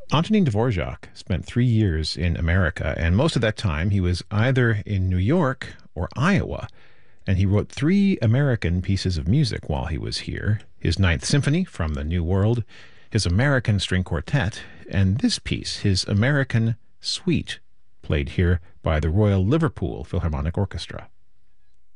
Antonin Dvorak spent 3 years in America, and most of that time he was either in New York or Iowa. And he wrote three American pieces of music while he was here: his Ninth Symphony from the New World, his American String Quartet, and this piece, his American Suite, played here by the Royal Liverpool Philharmonic Orchestra.